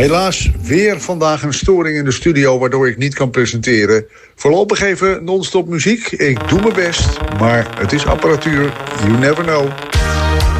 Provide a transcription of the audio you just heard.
Helaas weer vandaag een storing in de studio waardoor ik niet kan presenteren. Voorlopig even non-stop muziek. Ik doe mijn best, maar het is apparatuur. You never know.